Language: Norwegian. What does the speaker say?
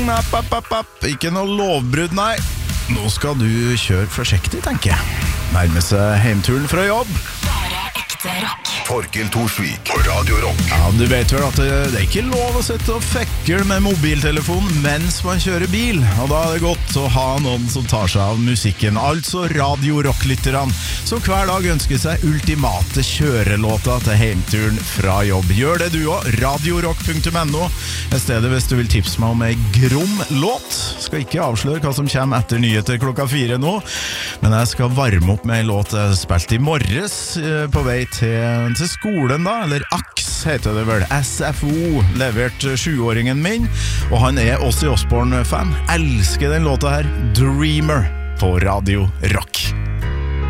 App. Ikke noe lovbrudd, nei. Nå skal du kjøre forsiktig, tenker jeg. Nærme seg heimturen fra jobb. Bare ekte rock. Torkel Torsvik på Radio Rock. Ja, du vet vel at det er ikke lov å sitte og fekle med mobiltelefon mens man kjører bil. Og da er det godt å ha noen som tar seg av musikken. Altså Radio Rock-lytterne, som hver dag ønsker seg ultimate kjørelåter til heimturen fra jobb. Gjør det du også. radiorock.no er stedet hvis du vil tipse meg om en grom låt. Skal ikke avsløre hva som kommer etter nyheter 4:00 nå, men jeg skal varme opp med en låt jeg spilte i morges på vei til skolen da, eller AKS heter det vel. SFO leverte 7-åringen min, og han er Ozzy Osbourne-fan. Elsker den låta her. Dreamer på Radio Rock.